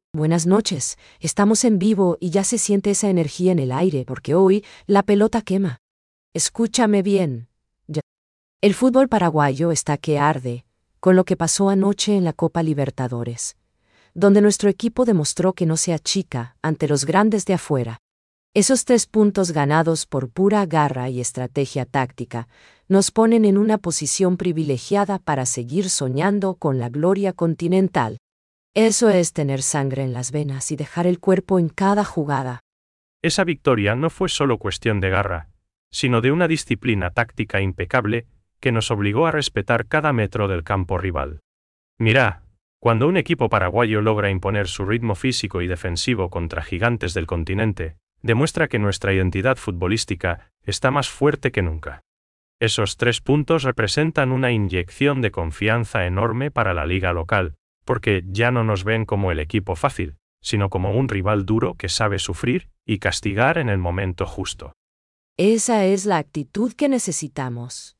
Buenas noches, estamos en vivo y ya se siente esa energía en el aire porque hoy la pelota quema. Escúchame bien. Ya- El fútbol paraguayo está que arde, con lo que pasó anoche en la Copa Libertadores, donde nuestro equipo demostró que no se achica ante los grandes de afuera. Esos 3 puntos ganados por pura garra y estrategia táctica nos ponen en una posición privilegiada para seguir soñando con la gloria continental. Eso es tener sangre en las venas y dejar el cuerpo en cada jugada. Esa victoria no fue solo cuestión de garra, sino de una disciplina táctica impecable que nos obligó a respetar cada metro del campo rival. Mirá, cuando un equipo paraguayo logra imponer su ritmo físico y defensivo contra gigantes del continente, demuestra que nuestra identidad futbolística está más fuerte que nunca. Esos 3 puntos representan una inyección de confianza enorme para la liga local, porque ya no nos ven como el equipo fácil, sino como un rival duro que sabe sufrir y castigar en el momento justo. Esa es la actitud que necesitamos.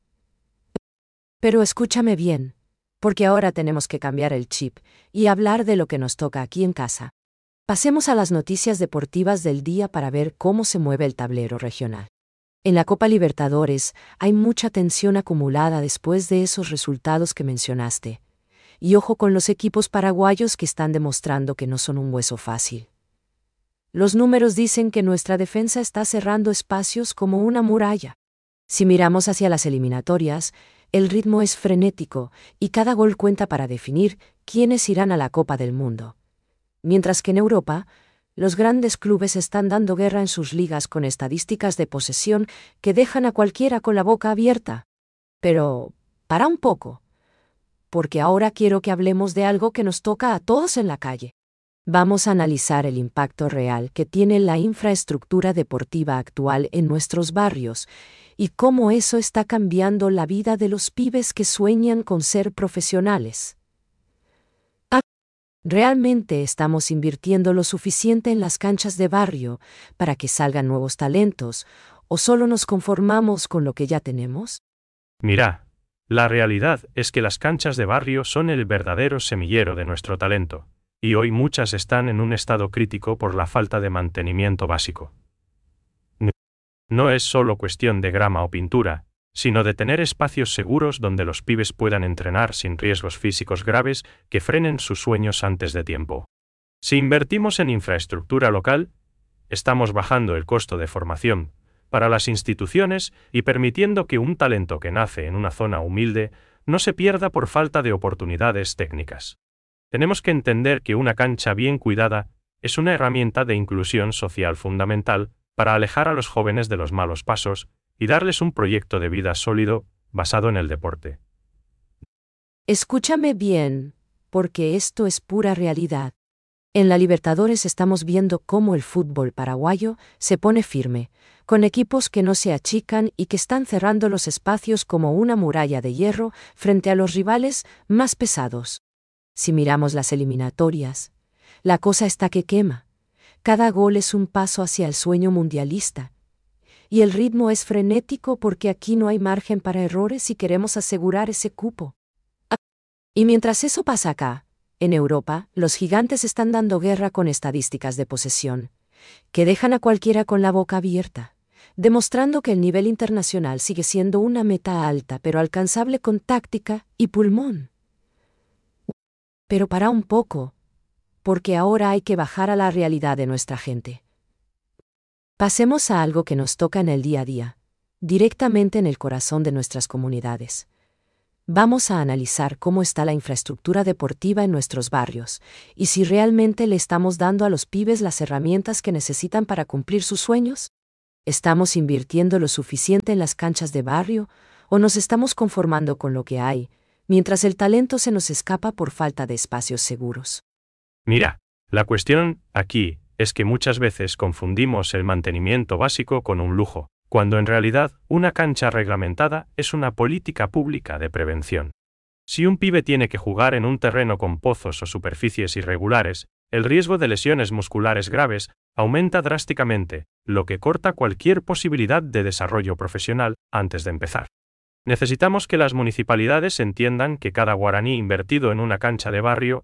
Pero escúchame bien, porque ahora tenemos que cambiar el chip y hablar de lo que nos toca aquí en casa. Pasemos a las noticias deportivas del día para ver cómo se mueve el tablero regional. En la Copa Libertadores hay mucha tensión acumulada después de esos resultados que mencionaste. Y ojo con los equipos paraguayos que están demostrando que no son un hueso fácil. Los números dicen que nuestra defensa está cerrando espacios como una muralla. Si miramos hacia las eliminatorias, el ritmo es frenético y cada gol cuenta para definir quiénes irán a la Copa del Mundo. Mientras que en Europa, los grandes clubes están dando guerra en sus ligas con estadísticas de posesión que dejan a cualquiera con la boca abierta. Pero, para un poco, porque ahora quiero que hablemos de algo que nos toca a todos en la calle. Vamos a analizar el impacto real que tiene la infraestructura deportiva actual en nuestros barrios y cómo eso está cambiando la vida de los pibes que sueñan con ser profesionales. ¿Realmente estamos invirtiendo lo suficiente en las canchas de barrio para que salgan nuevos talentos o solo nos conformamos con lo que ya tenemos? Mirá, la realidad es que las canchas de barrio son el verdadero semillero de nuestro talento, y hoy muchas están en un estado crítico por la falta de mantenimiento básico. No es solo cuestión de grama o pintura, sino de tener espacios seguros donde los pibes puedan entrenar sin riesgos físicos graves que frenen sus sueños antes de tiempo. Si invertimos en infraestructura local, estamos bajando el costo de formación para las instituciones y permitiendo que un talento que nace en una zona humilde no se pierda por falta de oportunidades técnicas. Tenemos que entender que una cancha bien cuidada es una herramienta de inclusión social fundamental para alejar a los jóvenes de los malos pasos y darles un proyecto de vida sólido basado en el deporte. Escúchame bien, porque esto es pura realidad. En la Libertadores estamos viendo cómo el fútbol paraguayo se pone firme, con equipos que no se achican y que están cerrando los espacios como una muralla de hierro frente a los rivales más pesados. Si miramos las eliminatorias, la cosa está que quema. Cada gol es un paso hacia el sueño mundialista. Y el ritmo es frenético porque aquí no hay margen para errores si queremos asegurar ese cupo. Y mientras eso pasa acá, en Europa, los gigantes están dando guerra con estadísticas de posesión, que dejan a cualquiera con la boca abierta, demostrando que el nivel internacional sigue siendo una meta alta pero alcanzable con táctica y pulmón. Pero para un poco, porque ahora hay que bajar a la realidad de nuestra gente. Pasemos a algo que nos toca en el día a día, directamente en el corazón de nuestras comunidades. Vamos a analizar cómo está la infraestructura deportiva en nuestros barrios y si realmente le estamos dando a los pibes las herramientas que necesitan para cumplir sus sueños. ¿Estamos invirtiendo lo suficiente en las canchas de barrio o nos estamos conformando con lo que hay, mientras el talento se nos escapa por falta de espacios seguros? Mira, la cuestión aquí es que muchas veces confundimos el mantenimiento básico con un lujo, cuando en realidad una cancha reglamentada es una política pública de prevención. Si un pibe tiene que jugar en un terreno con pozos o superficies irregulares, el riesgo de lesiones musculares graves aumenta drásticamente, lo que corta cualquier posibilidad de desarrollo profesional antes de empezar. Necesitamos que las municipalidades entiendan que cada guaraní invertido en una cancha de barrio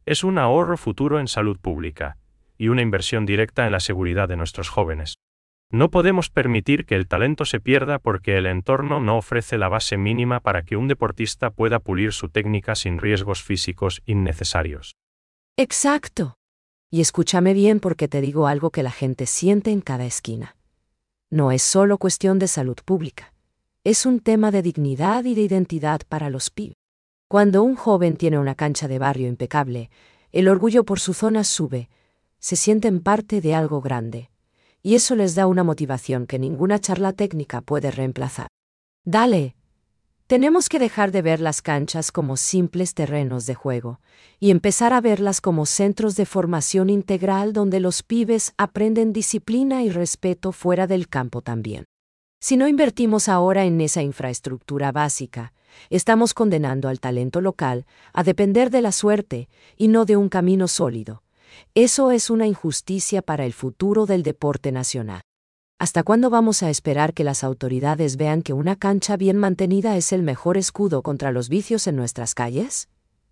Es un ahorro futuro en salud pública, y una inversión directa en la seguridad de nuestros jóvenes. No podemos permitir que el talento se pierda porque el entorno no ofrece la base mínima para que un deportista pueda pulir su técnica sin riesgos físicos innecesarios. Exacto. Y escúchame bien porque te digo algo que la gente siente en cada esquina. No es solo cuestión de salud pública. Es un tema de dignidad y de identidad para los pibes. Cuando un joven tiene una cancha de barrio impecable, el orgullo por su zona sube, se sienten parte de algo grande. Y eso les da una motivación que ninguna charla técnica puede reemplazar. Dale. Tenemos que dejar de ver las canchas como simples terrenos de juego y empezar a verlas como centros de formación integral donde los pibes aprenden disciplina y respeto fuera del campo también. Si no invertimos ahora en esa infraestructura básica, estamos condenando al talento local a depender de la suerte y no de un camino sólido. Eso es una injusticia para el futuro del deporte nacional. ¿Hasta cuándo vamos a esperar que las autoridades vean que una cancha bien mantenida es el mejor escudo contra los vicios en nuestras calles?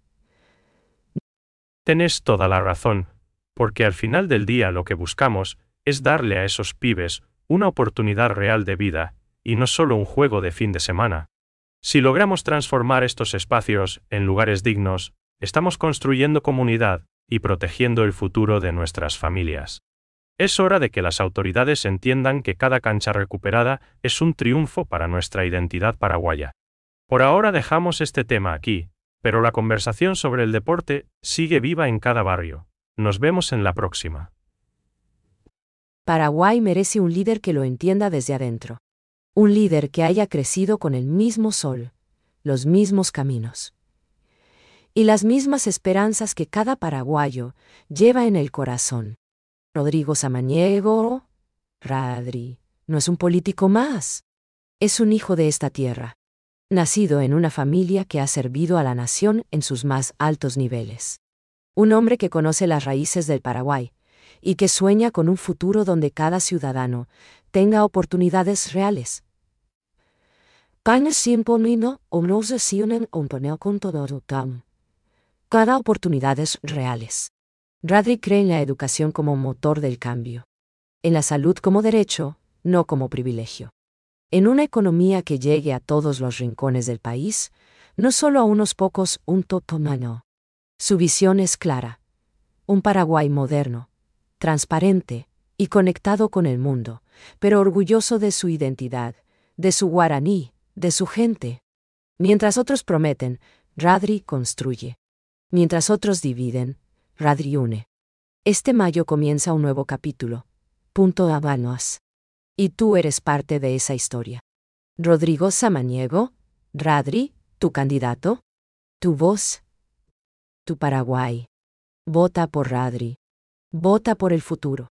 Tenés toda la razón, porque al final del día lo que buscamos es darle a esos pibes una oportunidad real de vida, y no solo un juego de fin de semana. Si logramos transformar estos espacios en lugares dignos, estamos construyendo comunidad y protegiendo el futuro de nuestras familias. Es hora de que las autoridades entiendan que cada cancha recuperada es un triunfo para nuestra identidad paraguaya. Por ahora dejamos este tema aquí, pero la conversación sobre el deporte sigue viva en cada barrio. Nos vemos en la próxima. Paraguay merece un líder que lo entienda desde adentro. Un líder que haya crecido con el mismo sol, los mismos caminos y las mismas esperanzas que cada paraguayo lleva en el corazón. Rodrigo Samaniego, Radri, no es un político más. Es un hijo de esta tierra, nacido en una familia que ha servido a la nación en sus más altos niveles. Un hombre que conoce las raíces del Paraguay y que sueña con un futuro donde cada ciudadano tenga oportunidades reales. Cada oportunidades reales. Radri cree en la educación como motor del cambio. En la salud como derecho, no como privilegio. En una economía que llegue a todos los rincones del país, no solo a unos pocos, un totomano. Su visión es clara. Un Paraguay moderno, transparente y conectado con el mundo, pero orgulloso de su identidad, de su guaraní, de su gente. Mientras otros prometen, Radri construye. Mientras otros dividen, Radri une. Este mayo comienza un nuevo capítulo. Punto Habanos. Y tú eres parte de esa historia. Rodrigo Samaniego, Radri, tu candidato, tu voz, tu Paraguay. Vota por Radri. Vota por el futuro.